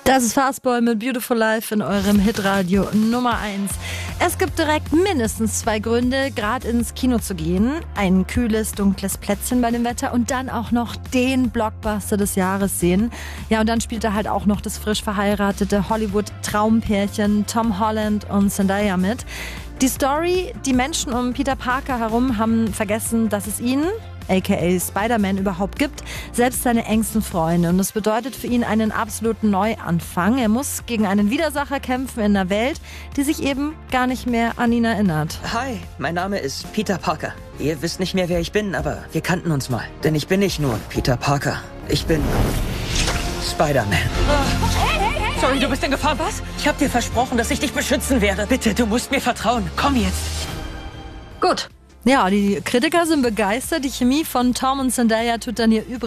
Das ist Fastball mit Beautiful Life in eurem Hitradio Nummer 1. Es gibt direkt mindestens 2 Gründe, gerade ins Kino zu gehen. Ein kühles, dunkles Plätzchen bei dem Wetter und dann auch noch den Blockbuster des Jahres sehen. Ja, und dann spielt da halt auch noch das frisch verheiratete Hollywood-Traumpärchen Tom Holland und Zendaya mit. Die Story, die Menschen um Peter Parker herum haben vergessen, dass es ihn, aka Spider-Man, überhaupt gibt, selbst seine engsten Freunde. Und das bedeutet für ihn einen absoluten Neuanfang. Er muss gegen einen Widersacher kämpfen in einer Welt, die sich eben gar nicht mehr an ihn erinnert. Hi, mein Name ist Peter Parker. Ihr wisst nicht mehr, wer ich bin, aber wir kannten uns mal. Denn ich bin nicht nur Peter Parker. Ich bin Spider-Man. Hey! Sorry, du bist in Gefahr, was? Ich hab dir versprochen, dass ich dich beschützen werde. Bitte, du musst mir vertrauen. Komm jetzt. Gut. Ja, die Kritiker sind begeistert. Die Chemie von Tom und Zendaya tut dann ihr Übriges.